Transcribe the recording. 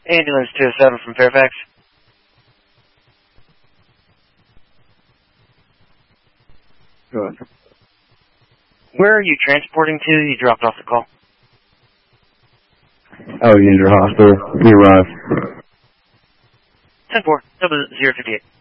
Ambulance 207 from Fairfax. Go ahead. Where are you transporting to? You dropped off the call. Alexandria Hospital. We arrived. 10-4, 058.